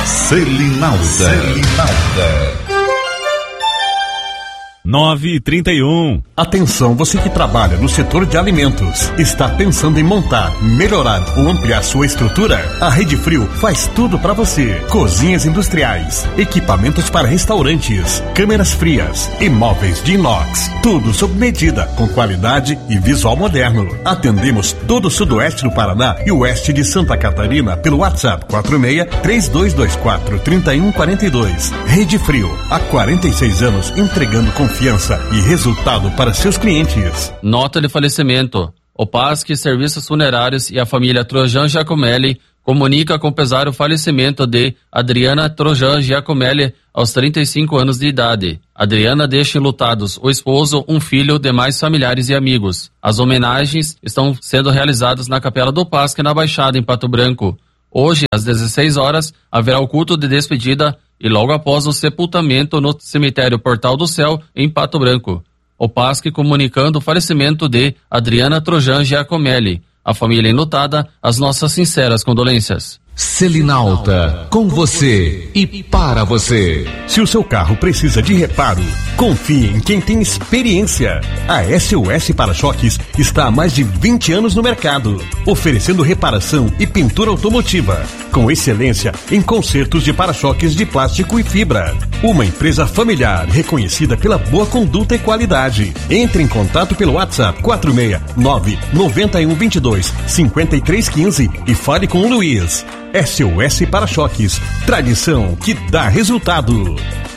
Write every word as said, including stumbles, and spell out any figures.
Selinalda. Selinalda. nove e trinta e um. Atenção, você que trabalha no setor de alimentos, está pensando em montar, melhorar ou ampliar sua estrutura? A Rede Frio faz tudo para você. Cozinhas industriais, equipamentos para restaurantes, câmeras frias, imóveis de inox, tudo sob medida, com qualidade e visual moderno. Atendemos todo o sudoeste do Paraná e oeste de Santa Catarina pelo WhatsApp quatro seis, três dois dois quatro, três um quatro dois. Rede Frio, há quarenta e seis anos entregando confiança Confiança e resultado para seus clientes. Nota de falecimento. O P A S C Serviços Funerários e a família Trojan Giacomelli comunica com pesar o falecimento de Adriana Trojan Giacomelli aos trinta e cinco anos de idade. Adriana deixa enlutados o esposo, um filho, demais familiares e amigos. As homenagens estão sendo realizadas na Capela do P A S C na Baixada, em Pato Branco. Hoje, às dezesseis horas, haverá o culto de despedida e logo após o sepultamento no cemitério Portal do Céu, em Pato Branco. O P A S C comunicando o falecimento de Adriana Trojan Giacomelli. A família enlutada, as nossas sinceras condolências. Selinalta, com você e para você. Se o seu carro precisa de reparo, confie em quem tem experiência. A S O S Para-Choques está há mais de vinte anos no mercado, oferecendo reparação e pintura automotiva, com excelência em consertos de para-choques de plástico e fibra. Uma empresa familiar, reconhecida pela boa conduta e qualidade. Entre em contato pelo WhatsApp quatro seis nove, nove um dois dois, cinco três um cinco e fale com o Luiz. S O S Para-Choques, tradição que dá resultado.